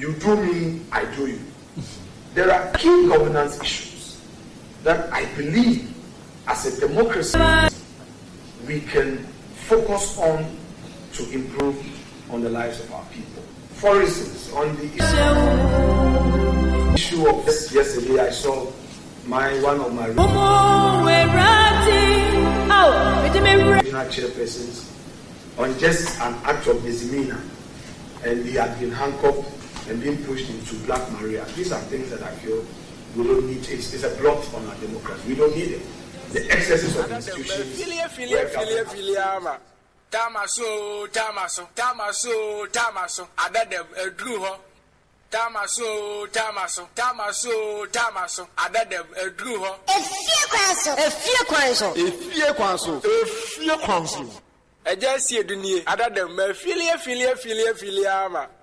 You do me, I do you. There are key governance issues that I believe as a democracy we can focus on to improve on the lives of our people. For instance, on the issue of yesterday, I saw one of my regional chairpersons on just an act of misdemeanor, and he had been handcuffed and being pushed into Black Maria. These are things that I feel we don't need. It's a blot on our democracy. We don't need it. The excesses of institutions. Tamaso, Adadem, Drew, Tamaso, Adadem, Drew, a fear council. I just see a dunia, Adadem, Filia.